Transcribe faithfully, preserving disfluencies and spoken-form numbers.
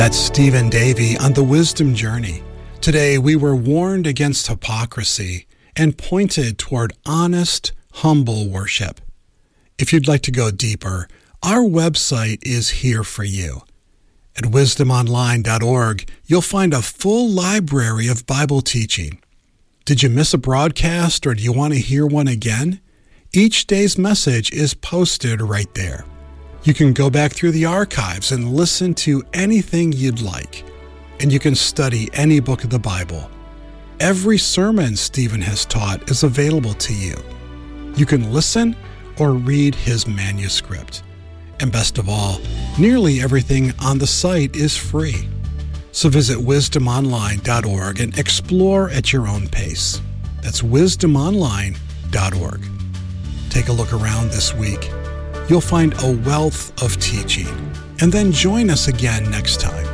That's Stephen Davey on the Wisdom Journey. Today we were warned against hypocrisy and pointed toward honest, humble worship. If you'd like to go deeper, our website is here for you. At wisdom online dot org, you'll find a full library of Bible teaching. Did you miss a broadcast or do you want to hear one again? Each day's message is posted right there. You can go back through the archives and listen to anything you'd like. And you can study any book of the Bible. Every sermon Stephen has taught is available to you. You can listen or read his manuscript. And best of all, nearly everything on the site is free. So visit wisdom online dot org and explore at your own pace. That's wisdom online dot org. Take a look around this week. You'll find a wealth of teaching. And then join us again next time.